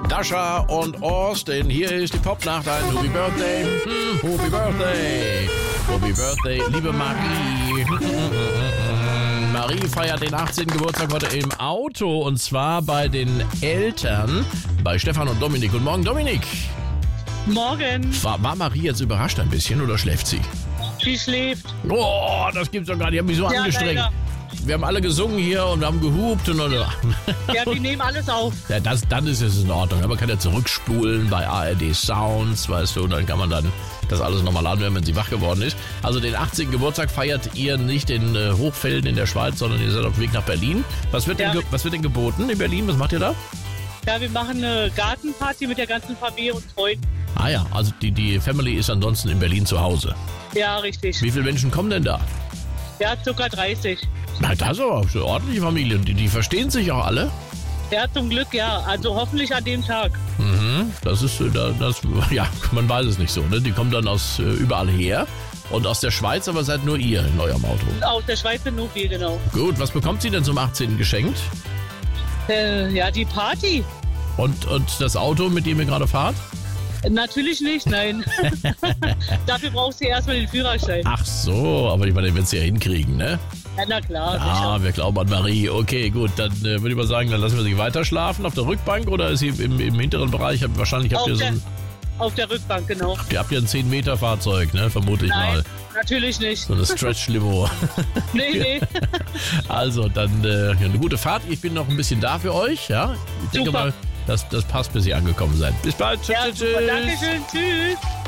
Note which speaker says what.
Speaker 1: Dasha und Austin. Hier ist die Popnacht, ein Happy Birthday. Happy Birthday. Happy Birthday, liebe Marie. Marie feiert den 18. Geburtstag heute im Auto und zwar bei den Eltern, bei Stefan und Dominik. Guten Morgen, Dominik.
Speaker 2: Morgen.
Speaker 1: War Marie jetzt überrascht ein bisschen oder schläft sie?
Speaker 2: Sie schläft.
Speaker 1: Oh, das gibt's doch gar nicht. Ich hab mich so angestrengt.
Speaker 2: Leider.
Speaker 1: Wir haben alle gesungen hier und wir haben gehupt und
Speaker 2: Ja, die nehmen alles auf.
Speaker 1: ja, dann ist es in Ordnung. Aber man kann ja zurückspulen bei ARD Sounds, weißt du, und dann kann man dann das alles nochmal anhören, wenn sie wach geworden ist. Also den 18. Geburtstag feiert ihr nicht in Hochfelden in der Schweiz, sondern ihr seid auf dem Weg nach Berlin. Was wird denn geboten in Berlin? Was macht ihr da?
Speaker 2: Ja, wir machen eine Gartenparty mit der ganzen Familie und Freunden.
Speaker 1: Ah ja, also die Family ist ansonsten in Berlin zu Hause.
Speaker 2: Ja, richtig.
Speaker 1: Wie viele Menschen kommen denn da?
Speaker 2: Ja, ca. 30.
Speaker 1: Na, das ist aber eine ordentliche Familie. Die verstehen sich auch alle?
Speaker 2: Ja, zum Glück, ja. Also hoffentlich an dem Tag.
Speaker 1: Das ist, ja, man weiß es nicht so, ne? Die kommen dann aus überall her und aus der Schweiz, aber seid nur ihr in eurem Auto.
Speaker 2: Aus der Schweiz sind nur wir, genau.
Speaker 1: Gut, was bekommt sie denn zum 18. geschenkt?
Speaker 2: Ja, die Party.
Speaker 1: Und das Auto, mit dem ihr gerade fahrt?
Speaker 2: Natürlich nicht, nein. Dafür braucht sie erstmal den Führerschein.
Speaker 1: Ach so, aber ich meine, den wird sie ja hinkriegen, ne?
Speaker 2: Ja, na klar.
Speaker 1: Ja, wir glauben an Marie. Okay, gut, dann würde ich mal sagen, dann lassen wir sie weiter schlafen auf der Rückbank oder ist sie im hinteren Bereich? Wahrscheinlich habt ihr so ein...
Speaker 2: Auf der Rückbank, genau.
Speaker 1: Habt ihr ein 10-Meter-Fahrzeug, ne? Vermute ich
Speaker 2: Nein,
Speaker 1: mal.
Speaker 2: natürlich nicht.
Speaker 1: So eine Stretch-Limo.
Speaker 2: Nee.
Speaker 1: Also, dann eine gute Fahrt. Ich bin noch ein bisschen da für euch, ja? Ich denke
Speaker 2: Super.
Speaker 1: mal, das passt, bis ihr angekommen seid. Bis bald. Tschüss,
Speaker 2: Ja,
Speaker 1: tschüss.
Speaker 2: super. Dankeschön. Tschüss.